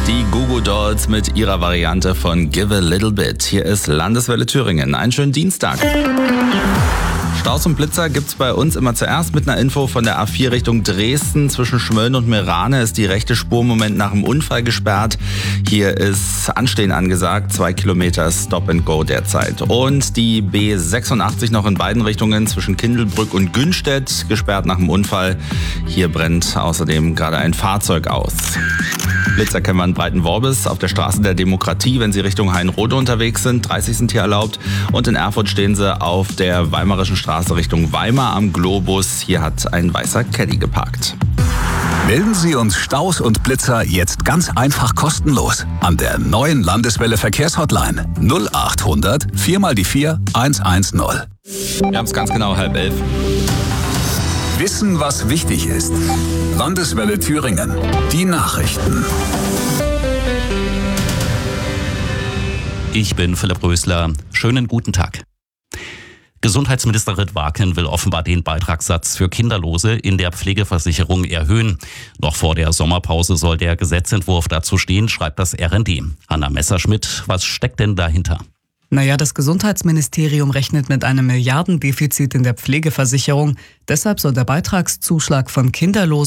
Die Goo Goo Dolls mit ihrer Variante von Give a Little Bit. Hier ist Landeswelle Thüringen. Einen schönen Dienstag. Staus und Blitzer gibt's bei uns immer zuerst mit einer Info von der A4 Richtung Dresden. Zwischen Schmölln und Meerane ist die rechte Spur im Moment nach dem Unfall gesperrt. Hier ist Anstehen angesagt, 2 Kilometer Stop and Go derzeit. Und die B86 noch in beiden Richtungen zwischen Kindelbrück und Günstedt, gesperrt nach dem Unfall. Hier brennt außerdem gerade ein Fahrzeug aus. Blitzer kennen wir in Breitenworbis auf der Straße der Demokratie, wenn Sie Richtung Hainrode unterwegs sind. 30 sind hier erlaubt. Und in Erfurt stehen Sie auf der Weimarischen Straße Richtung Weimar am Globus. Hier hat ein weißer Caddy geparkt. Melden Sie uns Staus und Blitzer jetzt ganz einfach kostenlos an der neuen Landeswelle Verkehrshotline 0800 4x4 110. Wir haben es ganz genau 10:30. Wissen, was wichtig ist. Landeswelle Thüringen. Die Nachrichten. Ich bin Philipp Rösler. Schönen guten Tag. Gesundheitsministerin Waken will offenbar den Beitragssatz für Kinderlose in der Pflegeversicherung erhöhen. Noch vor der Sommerpause soll der Gesetzentwurf dazu stehen, schreibt das RND. Hanna Messerschmidt, was steckt denn dahinter? Naja, das Gesundheitsministerium rechnet mit einem Milliardendefizit in der Pflegeversicherung. Deshalb soll der Beitragszuschlag von Kinderlosen